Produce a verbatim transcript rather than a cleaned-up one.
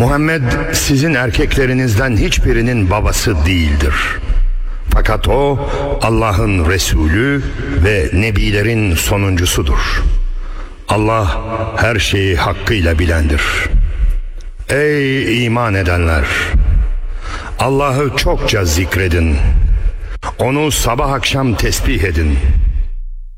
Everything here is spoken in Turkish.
Muhammed sizin erkeklerinizden hiçbirinin babası değildir. Fakat o Allah'ın Resulü ve Nebilerin sonuncusudur. Allah her şeyi hakkıyla bilendir. Ey iman edenler! Allah'ı çokça zikredin. Onu sabah akşam tesbih edin.